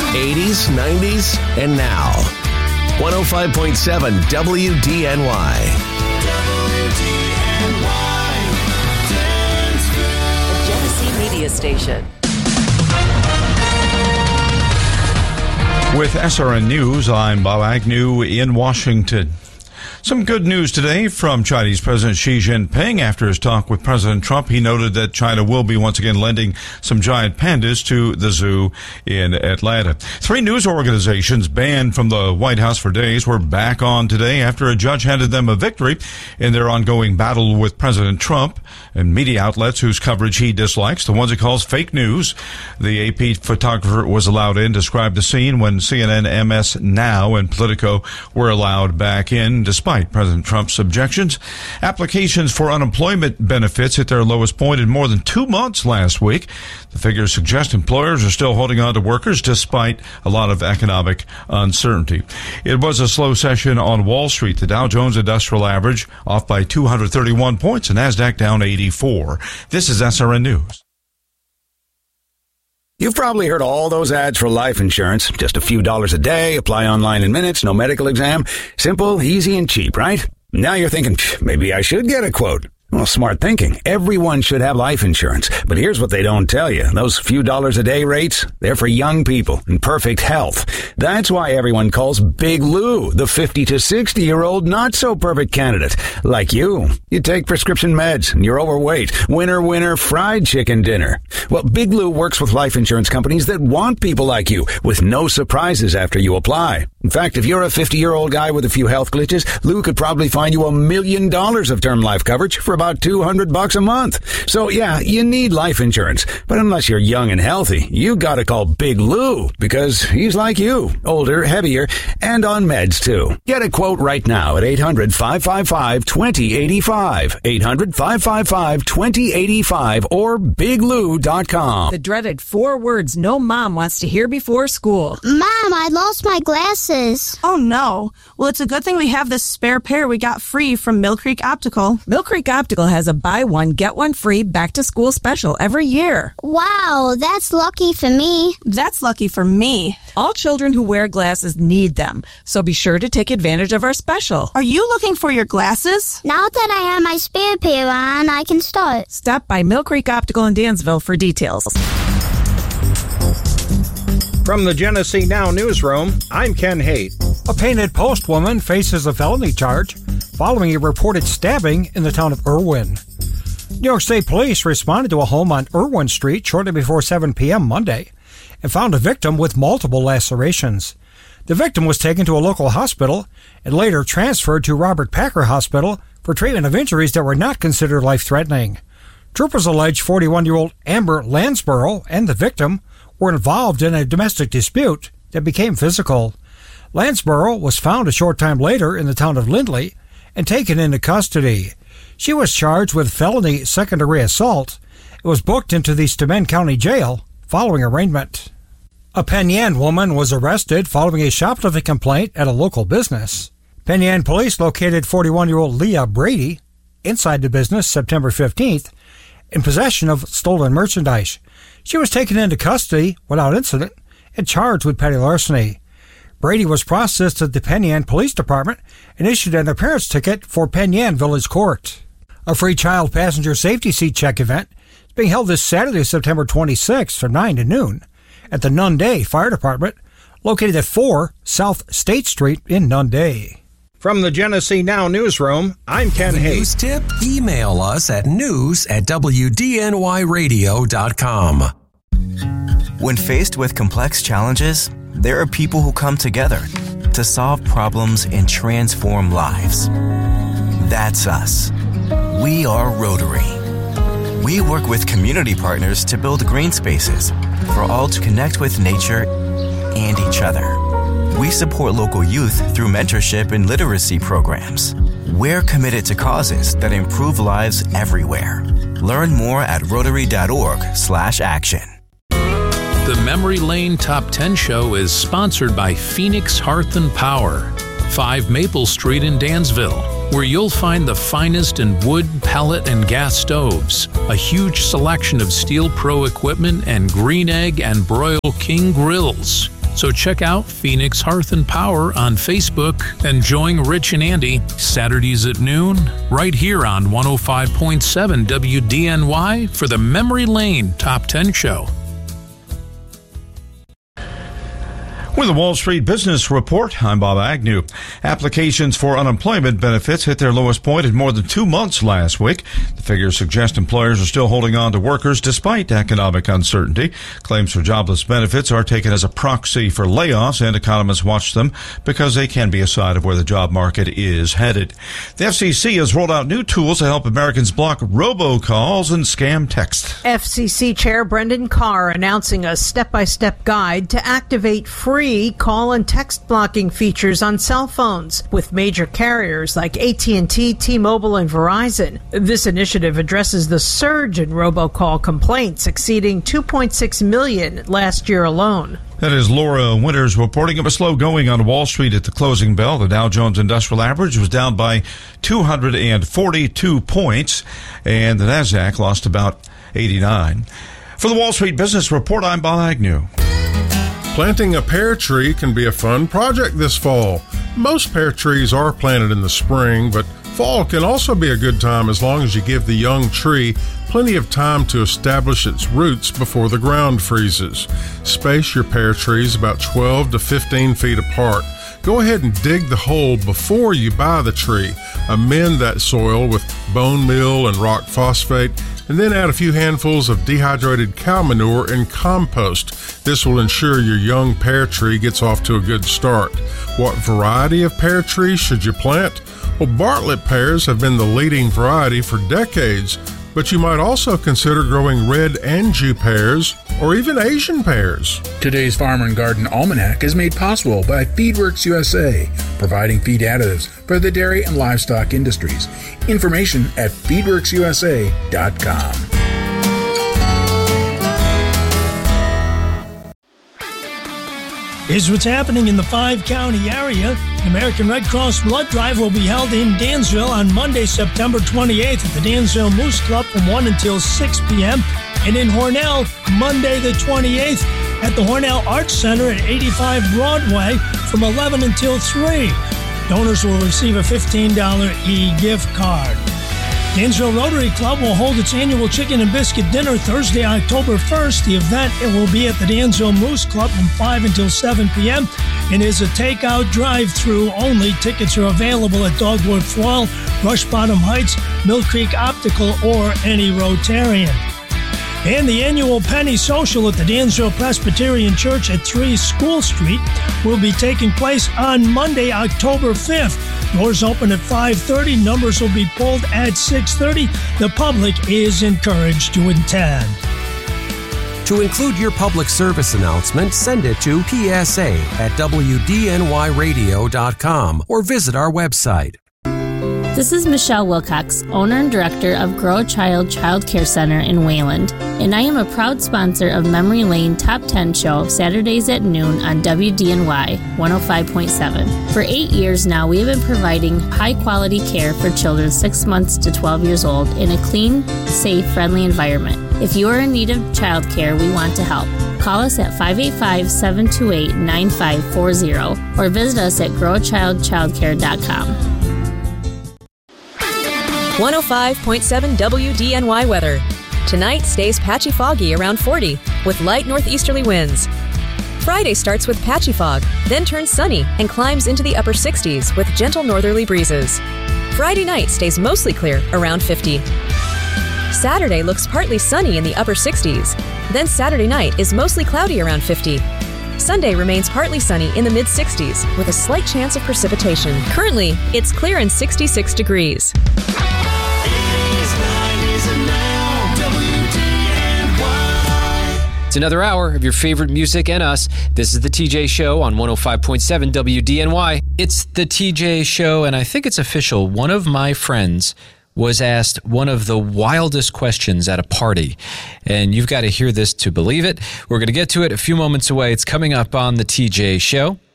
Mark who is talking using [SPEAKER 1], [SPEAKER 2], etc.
[SPEAKER 1] 80s, 90s, and now. 105.7 WDNY.
[SPEAKER 2] The Genesee Media Station.
[SPEAKER 3] With SRN News, I'm Bob Agnew in Washington. Some good news today from Chinese President Xi Jinping. After his talk with President Trump, he noted that China will be once again lending some giant pandas to the zoo in Atlanta. 3 news organizations banned from the White House for days were back on today after a judge handed them a victory in their ongoing battle with President Trump and media outlets whose coverage he dislikes, the ones he calls fake news. The AP photographer was allowed in, described the scene when CNN, MS Now, and Politico were allowed back in, despite President Trump's objections. Applications for unemployment benefits hit their lowest point in more than 2 months last week. The figures suggest employers are still holding on to workers despite a lot of economic uncertainty. It was a slow session on Wall Street. The Dow Jones Industrial Average off by 231 points and NASDAQ down 84. This is SRN News.
[SPEAKER 4] You've probably heard all those ads for life insurance. Just a few dollars a day, apply online in minutes, no medical exam. Simple, easy, and cheap, right? Now you're thinking, maybe I should get a quote. Well, smart thinking. Everyone should have life insurance. But here's what they don't tell you. Those few dollars a day rates, they're for young people in perfect health. That's why everyone calls Big Lou the 50 to 60-year-old not-so-perfect candidate. Like you. You take prescription meds and you're overweight. Winner, fried chicken dinner. Well, Big Lou works with life insurance companies that want people like you with no surprises after you apply. In fact, if you're a 50-year-old guy with a few health glitches, Lou could probably find you $1 million of term life coverage for about $200 a month. So yeah, you need life insurance. But unless you're young and healthy, you gotta call Big Lou because he's like you. Older, heavier, and on meds too. Get a quote right now at 800-555-2085. 800-555-2085 or biglou.com.
[SPEAKER 5] The dreaded 4 words no mom wants to hear before school.
[SPEAKER 6] Mom, I lost my glasses.
[SPEAKER 7] Oh no. Well, it's a good thing we have this spare pair we got free from Mill Creek Optical.
[SPEAKER 5] Mill Creek Optical has a buy one, get one free back to school special every year.
[SPEAKER 6] Wow, that's lucky for me.
[SPEAKER 7] That's lucky for me.
[SPEAKER 5] All children who wear glasses need them, so be sure to take advantage of our special.
[SPEAKER 7] Are you looking for your glasses?
[SPEAKER 6] Now that I have my spare pair on, I can start.
[SPEAKER 5] Stop by Mill Creek Optical in Dansville for details.
[SPEAKER 8] From the Genesee Now newsroom, I'm Ken Haight.
[SPEAKER 9] A Painted Post woman faces a felony charge following a reported stabbing in the town of Irwin. New York State Police responded to a home on Irwin Street shortly before 7 p.m. Monday and found a victim with multiple lacerations. The victim was taken to a local hospital and later transferred to Robert Packer Hospital for treatment of injuries that were not considered life-threatening. Troopers allege 41-year-old Amber Lansborough and the victim were involved in a domestic dispute that became physical. Lansborough was found a short time later in the town of Lindley and taken into custody. She was charged with felony second-degree assault and was booked into the Steuben County Jail following arraignment. A Penn Yan woman was arrested following a shoplifting complaint at a local business. Penn Yan police located 41-year-old Leah Brady inside the business September 15th in possession of stolen merchandise. She was taken into custody without incident and charged with petty larceny. Brady was processed at the Penn Yan Police Department and issued an appearance ticket for Penn Yan Village Court. A free child passenger safety seat check event is being held this Saturday, September 26th from 9 to noon at the Nunday Fire Department, located at 4 South State Street in Nunday.
[SPEAKER 8] From the Genesee Now newsroom, I'm Ken Haight.
[SPEAKER 10] News tip? Email us at news@wdnyradio.com.
[SPEAKER 11] When faced with complex challenges, there are people who come together to solve problems and transform lives. That's us. We are Rotary. We work with community partners to build green spaces for all to connect with nature and each other. We support local youth through mentorship and literacy programs. We're committed to causes that improve lives everywhere. Learn more at rotary.org/action.
[SPEAKER 12] The Memory Lane Top 10 Show is sponsored by Phoenix Hearth and Power, 5 Maple Street in Dansville, where you'll find the finest in wood, pellet, and gas stoves, a huge selection of Steel Pro equipment, and Green Egg and Broil King grills. So check out Phoenix Hearth and Power on Facebook and join Rich and Andy Saturdays at noon right here on 105.7 WDNY for the Memory Lane Top 10 Show.
[SPEAKER 3] With the Wall Street Business Report, I'm Bob Agnew. Applications for unemployment benefits hit their lowest point in more than 2 months last week. The figures suggest employers are still holding on to workers despite economic uncertainty. Claims for jobless benefits are taken as a proxy for layoffs, and economists watch them because they can be a sign of where the job market is headed. The FCC has rolled out new tools to help Americans block robocalls and scam texts.
[SPEAKER 13] FCC Chair Brendan Carr announcing a step-by-step guide to activate free call and text blocking features on cell phones with major carriers like AT&T, T-Mobile, and Verizon. This initiative addresses the surge in robocall complaints, exceeding 2.6 million last year alone.
[SPEAKER 3] That is Laura Winters reporting. It was slow going on Wall Street at the closing bell. The Dow Jones Industrial Average was down by 242 points, and the Nasdaq lost about 89. For the Wall Street Business Report, I'm Bob Agnew.
[SPEAKER 14] Planting a pear tree can be a fun project this fall. Most pear trees are planted in the spring, but fall can also be a good time as long as you give the young tree plenty of time to establish its roots before the ground freezes. Space your pear trees about 12 to 15 feet apart. Go ahead and dig the hole before you buy the tree. Amend that soil with bone meal and rock phosphate, and then add a few handfuls of dehydrated cow manure and compost. This will ensure your young pear tree gets off to a good start. What variety of pear tree should you plant? Well, Bartlett pears have been the leading variety for decades, but you might also consider growing red Anjou pears or even Asian pears.
[SPEAKER 15] Today's Farm and Garden Almanac is made possible by Feedworks USA, providing feed additives for the dairy and livestock industries. Information at feedworksusa.com.
[SPEAKER 16] Here's what's happening in the 5-county area. The American Red Cross Blood Drive will be held in Dansville on Monday, September 28th at the Dansville Moose Club from 1 until 6 p.m. and in Hornell, Monday the 28th at the Hornell Arts Center at 85 Broadway from 11 until 3. Donors will receive a $15 e-gift card. Dansville Rotary Club will hold its annual chicken and biscuit dinner Thursday, October 1st. The event will be at the Dansville Moose Club from 5 until 7 p.m. and is a takeout drive-through only. Tickets are available at Dogwood Foil, Rush Bottom Heights, Mill Creek Optical, or any Rotarian. And the annual Penny Social at the Dansville Presbyterian Church at 3 School Street will be taking place on Monday, October 5th. Doors open at 5:30. Numbers will be pulled at 6:30. The public is encouraged to attend.
[SPEAKER 10] To include your public service announcement, send it to psa@wdnyradio.com or visit our website.
[SPEAKER 17] This is Michelle Wilcox, owner and director of Grow a Child Child Care Center in Wayland, and I am a proud sponsor of Memory Lane Top 10 Show, Saturdays at noon on WDNY 105.7. For 8 years now, we have been providing high-quality care for children 6 months to 12 years old in a clean, safe, friendly environment. If you are in need of childcare, we want to help. Call us at 585-728-9540 or visit us at growachildchildcare.com.
[SPEAKER 2] 105.7 WDNY weather. Tonight stays patchy foggy around 40 with light northeasterly winds. Friday starts with patchy fog, then turns sunny and climbs into the upper 60s with gentle northerly breezes. Friday night stays mostly clear around 50. Saturday looks partly sunny in the upper 60s. Then Saturday night is mostly cloudy around 50. Sunday remains partly sunny in the mid-60s with a slight chance of precipitation. Currently, it's clear and 66 degrees.
[SPEAKER 18] It's another hour of your favorite music and us. This is the TJ Show on 105.7 WDNY. It's the TJ Show, and I think it's official. One of my friends was asked one of the wildest questions at a party, and you've got to hear this to believe it. We're going to get to it a few moments away. It's coming up on the TJ Show.